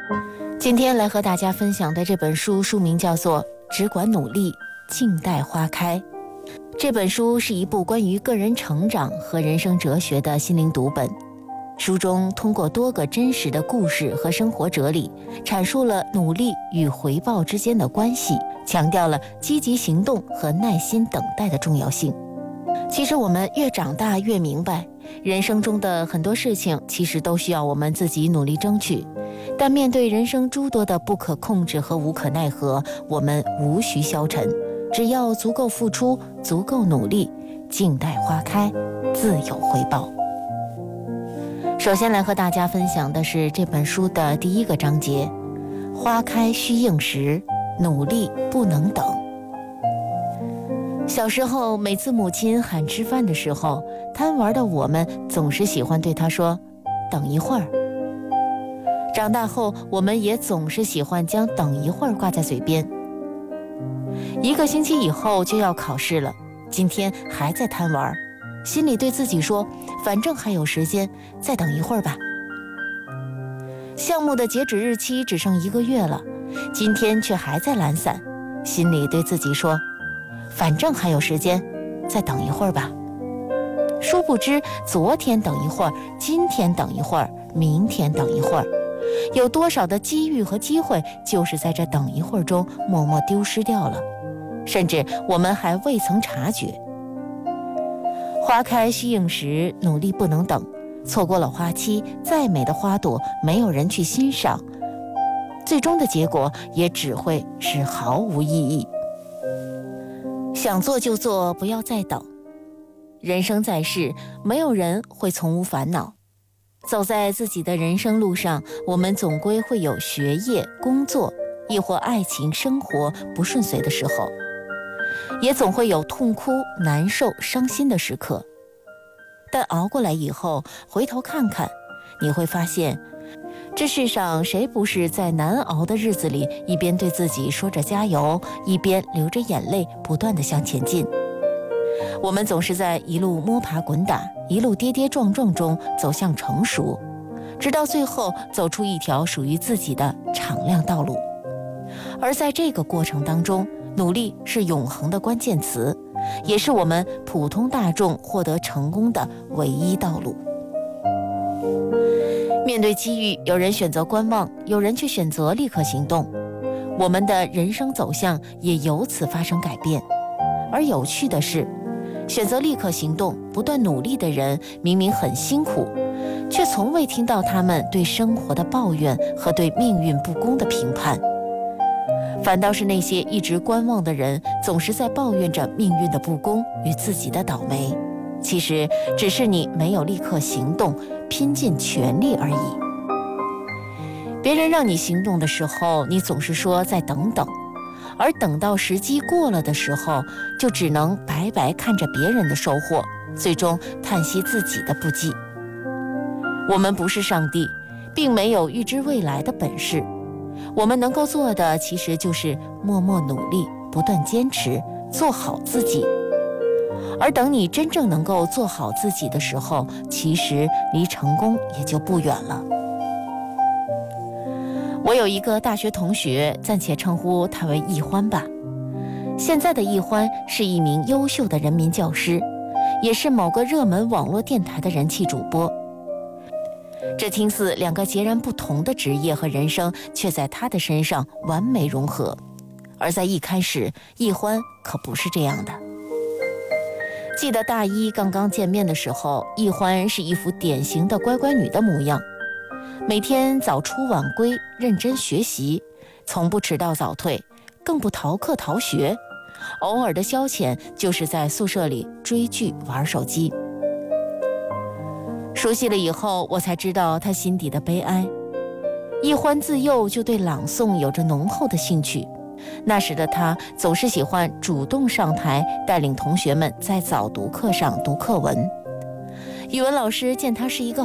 今天来和大家分享的这本书书名叫做《只管努力，静待花开》。这本书是一部关于个人成长和人生哲学的心灵读本。书中通过多个真实的故事和生活哲理，阐述了努力与回报之间的关系，强调了积极行动和耐心等待的重要性。其实我们越长大越明白，人生中的很多事情其实都需要我们自己努力争取，但面对人生诸多的不可控制和无可奈何，我们无需消沉，只要足够付出，足够努力，静待花开，自有回报。首先来和大家分享的是这本书的第1个章节，花开需应时，努力不能等。小时候，每次母亲喊吃饭的时候，贪玩的我们总是喜欢对她说等一会儿。长大后，我们也总是喜欢将等一会儿挂在嘴边。1个星期以后就要考试了，今天还在贪玩，心里对自己说反正还有时间，再等一会儿吧。项目的截止日期只剩1个月了，今天却还在懒散，心里对自己说反正还有时间，再等一会儿吧。殊不知昨天等一会儿，今天等一会儿，明天等一会儿，有多少的机遇和机会就是在这等一会儿中默默丢失掉了，甚至我们还未曾察觉。花开需应时，努力不能等，错过了花期，再美的花朵没有人去欣赏，最终的结果也只会是毫无意义。想做就做，不要再等。人生在世，没有人会从无烦恼。走在自己的人生路上，我们总归会有学业、工作，亦或爱情、生活不顺遂的时候，也总会有痛哭、难受、伤心的时刻。但熬过来以后，回头看看，你会发现，这世上谁不是在难熬的日子里，一边对自己说着加油，一边流着眼泪，不断地向前进。我们总是在一路摸爬滚打，一路跌跌撞撞中走向成熟，直到最后走出一条属于自己的敞亮道路。而在这个过程当中，努力是永恒的关键词，也是我们普通大众获得成功的唯一道路。面对机遇，有人选择观望，有人却选择立刻行动，我们的人生走向也由此发生改变。而有趣的是，选择立刻行动、不断努力的人，明明很辛苦，却从未听到他们对生活的抱怨和对命运不公的评判。反倒是那些一直观望的人，总是在抱怨着命运的不公与自己的倒霉。其实只是你没有立刻行动，拼尽全力而已。别人让你行动的时候，你总是说再等等，而等到时机过了的时候，就只能白白看着别人的收获，最终叹息自己的不济。我们不是上帝，并没有预知未来的本事，我们能够做的其实就是默默努力，不断坚持，做好自己。而等你真正能够做好自己的时候，其实离成功也就不远了。我有一个大学同学，暂且称呼他为易欢吧。现在的易欢是一名优秀的人民教师，也是某个热门网络电台的人气主播。这听似2个截然不同的职业和人生，却在他的身上完美融合。而在一开始，易欢可不是这样的。记得大一刚刚见面的时候，易欢是一副典型的乖乖女的模样，每天早出晚归，认真学习，从不迟到早退，更不逃课逃学，偶尔的消遣就是在宿舍里追剧玩手机。熟悉了以后，我才知道她心底的悲哀。易欢自幼就对朗诵有着浓厚的兴趣，那时的她总是喜欢主动上台，带领同学们在早读课上读课文。语文老师见她是一个